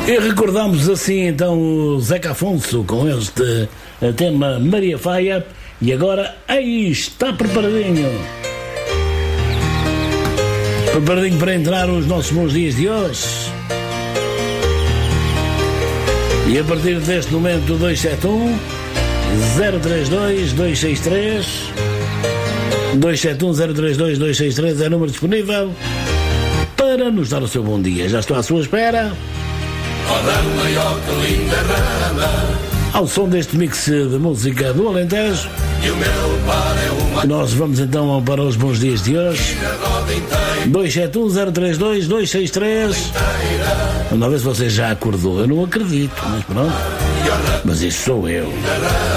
E recordamos assim então o Zeca Afonso com este tema Maria Faia. E agora aí está preparadinho para entrar os nossos bons dias de hoje. E a partir deste momento 271 032 263 271 032 263 é o número disponível para nos dar o seu bom dia. Já estou à sua espera. Ao som deste mix de música do Alentejo, nós vamos então para os bons dias de hoje. 271 032 263. Vamos ver se você já acordou. Eu não acredito, mas pronto. Mas isso sou eu.